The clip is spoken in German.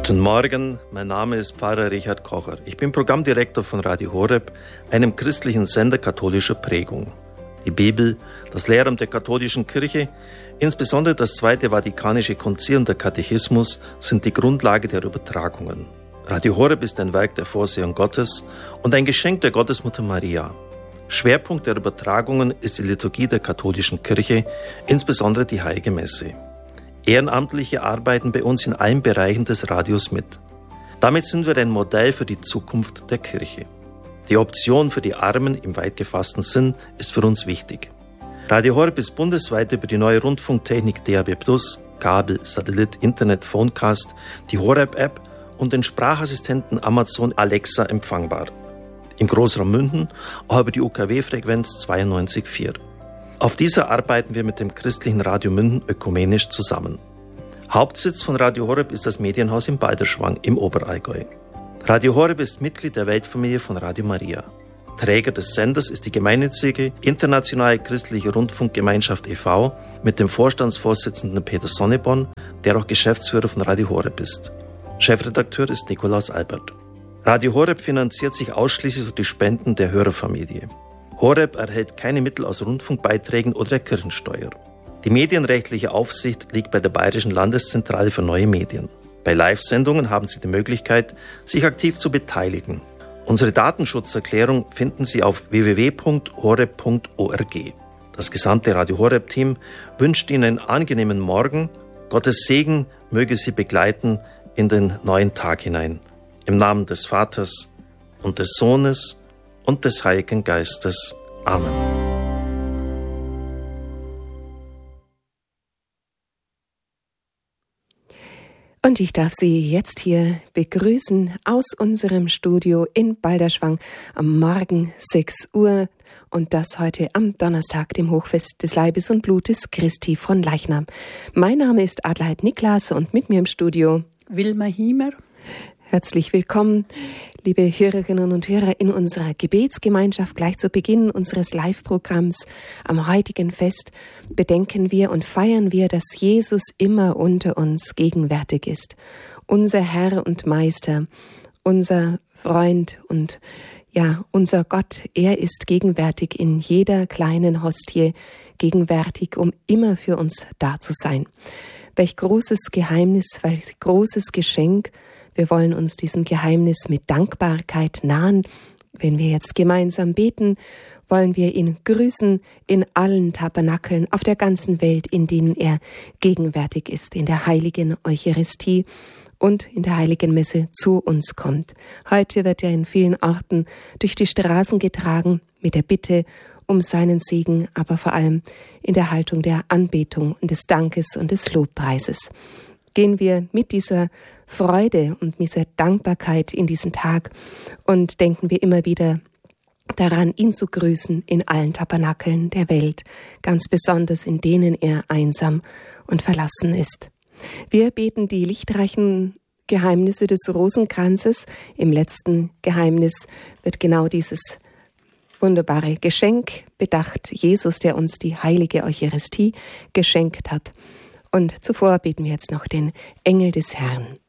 Guten Morgen, mein Name ist Pfarrer Richard Kocher. Ich bin Programmdirektor von Radio Horeb, einem christlichen Sender katholischer Prägung. Die Bibel, das Lehramt der katholischen Kirche, insbesondere das Zweite Vatikanische Konzil und der Katechismus sind die Grundlage der Übertragungen. Radio Horeb ist ein Werk der Vorsehung Gottes und ein Geschenk der Gottesmutter Maria. Schwerpunkt der Übertragungen ist die Liturgie der katholischen Kirche, insbesondere die Heilige Messe. Ehrenamtliche arbeiten bei uns in allen Bereichen des Radios mit. Damit sind wir ein Modell für die Zukunft der Kirche. Die Option für die Armen im weit gefassten Sinn ist für uns wichtig. Radio Horeb ist bundesweit über die neue Rundfunktechnik DAB+, Kabel, Satellit, Internet, Phonecast, die Horeb-App und den Sprachassistenten Amazon Alexa empfangbar. Im Großraum München auch über die UKW-Frequenz 92,4. Auf dieser arbeiten wir mit dem christlichen Radio München ökumenisch zusammen. Hauptsitz von Radio Horeb ist das Medienhaus in Balderschwang im Oberallgäu. Radio Horeb ist Mitglied der Weltfamilie von Radio Maria. Träger des Senders ist die gemeinnützige Internationale Christliche Rundfunkgemeinschaft e.V. mit dem Vorstandsvorsitzenden Peter Sonneborn, der auch Geschäftsführer von Radio Horeb ist. Chefredakteur ist Nikolaus Albert. Radio Horeb finanziert sich ausschließlich durch die Spenden der Hörerfamilie. Horeb erhält keine Mittel aus Rundfunkbeiträgen oder der Kirchensteuer. Die medienrechtliche Aufsicht liegt bei der Bayerischen Landeszentrale für neue Medien. Bei Live-Sendungen haben Sie die Möglichkeit, sich aktiv zu beteiligen. Unsere Datenschutzerklärung finden Sie auf www.horeb.org. Das gesamte Radio Horeb-Team wünscht Ihnen einen angenehmen Morgen. Gottes Segen möge Sie begleiten in den neuen Tag hinein. Im Namen des Vaters und des Sohnes und des Heiligen Geistes. Amen. Und ich darf Sie jetzt hier begrüßen aus unserem Studio in Balderschwang am Morgen 6 Uhr und das heute am Donnerstag, dem Hochfest des Leibes und Blutes Christi von Leichnam. Mein Name ist Adelheid Niklas und mit mir im Studio Wilma Hiemer. Herzlich willkommen, liebe Hörerinnen und Hörer, in unserer Gebetsgemeinschaft. Gleich zu Beginn unseres Live-Programms am heutigen Fest bedenken wir und feiern wir, dass Jesus immer unter uns gegenwärtig ist. Unser Herr und Meister, unser Freund und ja, unser Gott, er ist gegenwärtig in jeder kleinen Hostie, gegenwärtig, um immer für uns da zu sein. Welch großes Geheimnis, welch großes Geschenk. Wir wollen uns diesem Geheimnis mit Dankbarkeit nahen. Wenn wir jetzt gemeinsam beten, wollen wir ihn grüßen in allen Tabernakeln auf der ganzen Welt, in denen er gegenwärtig ist, in der heiligen Eucharistie und in der heiligen Messe zu uns kommt. Heute wird er in vielen Orten durch die Straßen getragen mit der Bitte um seinen Segen, aber vor allem in der Haltung der Anbetung und des Dankes und des Lobpreises. Gehen wir mit dieser Freude und mit dieser Dankbarkeit in diesen Tag und denken wir immer wieder daran, ihn zu grüßen in allen Tabernakeln der Welt, ganz besonders in denen er einsam und verlassen ist. Wir beten die lichtreichen Geheimnisse des Rosenkranzes. Im letzten Geheimnis wird genau dieses wunderbare Geschenk bedacht, Jesus, der uns die heilige Eucharistie geschenkt hat. Und zuvor beten wir jetzt noch den Engel des Herrn.